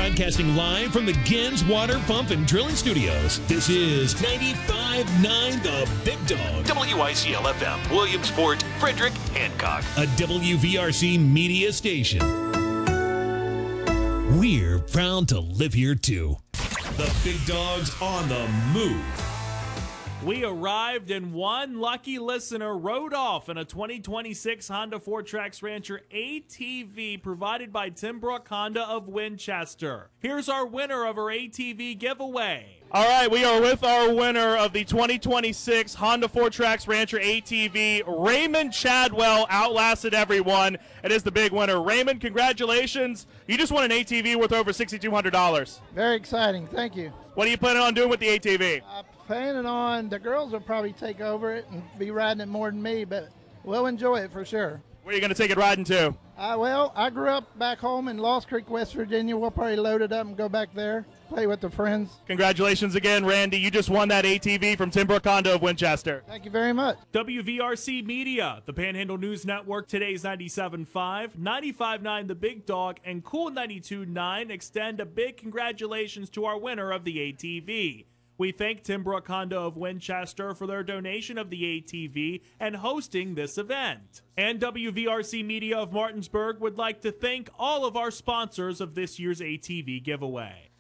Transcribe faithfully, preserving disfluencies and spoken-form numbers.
Broadcasting live from the Gens Water Pump and Drilling Studios. This is ninety-five point nine The Big Dog. W I C L F M, Williamsport, Frederick, Hancock. A W V R C media station. We're proud to live here too. The Big Dog's on the move. We arrived and one lucky listener rode off in a twenty twenty-six Honda four Tracks Rancher A T V provided by Tim Brook Honda of Winchester. Here's our winner of our A T V giveaway. All right, we are with our winner of the twenty twenty-six Honda four Tracks Rancher A T V. Raymond Chadwell outlasted everyone. It is the big winner. Raymond, congratulations. You just won an A T V worth over six thousand two hundred dollars. Very exciting. Thank you. What are you planning on doing with the A T V? I'm planning on, the girls will probably take over it and be riding it more than me, but we'll enjoy it for sure. Where are you going to take it riding to? Uh, well, I grew up back home in Lost Creek, West Virginia. We'll probably load it up and go back there, play with the friends. Congratulations again, Randy. You just won that A T V from Tim Brook Honda of Winchester. Thank you very much. W V R C Media, the Panhandle News Network, today's ninety-seven point five, ninety-five point nine The Big Dog, and Cool ninety-two point nine extend a big congratulations to our winner of the A T V. We thank Tim Brook Honda of Winchester for their donation of the A T V and hosting this event. And W V R C Media of Martinsburg would like to thank all of our sponsors of this year's A T V giveaway.